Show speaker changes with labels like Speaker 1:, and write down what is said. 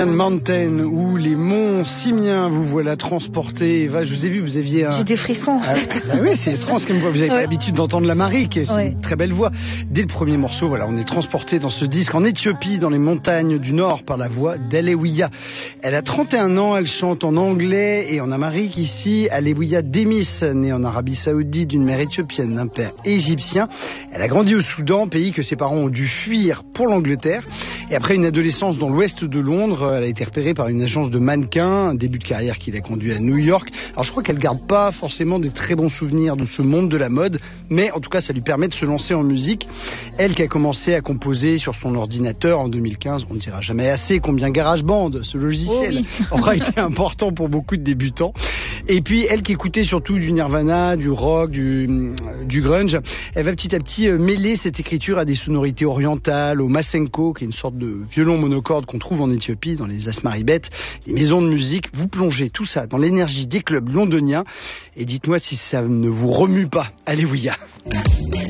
Speaker 1: Simian Mountain, ou les monts Simiens, vous voilà transporté. Eva, je vous ai vu, vous aviez
Speaker 2: J'ai des frissons.
Speaker 1: Oui, c'est étrange comme voix. Vous avez pas l'habitude d'entendre la Marique, c'est une très belle voix. Dès le premier morceau, voilà, on est transporté dans ce disque en Éthiopie, dans les montagnes du Nord, par la voix d'Alewiya. Elle a 31 ans, elle chante en anglais et en amharique ici. Alewiya Demis, née en Arabie Saoudite d'une mère éthiopienne, d'un père égyptien. Elle a grandi au Soudan, pays que ses parents ont dû fuir pour l'Angleterre. Et après une adolescence dans l'ouest de Londres, elle a été repérée par une agence de mannequins, un début de carrière qui l'a conduit à New York. Alors je crois qu'elle garde pas forcément des très bons souvenirs de ce monde de la mode, mais en tout cas ça lui permet de se lancer en musique. Elle qui a commencé à composer sur son ordinateur en 2015, on ne dira jamais assez combien GarageBand, ce logiciel, aura été important pour beaucoup de débutants. Et puis elle qui écoutait surtout du Nirvana, du rock, du grunge, elle va petit à petit mêler cette écriture à des sonorités orientales, au masenko, qui est une sorte de violon monocorde qu'on trouve en Éthiopie, dans les Asmaribet, les maisons de musique. Vous plongez tout ça dans l'énergie des clubs londoniens et dites-moi si ça ne vous remue pas. Alewiya.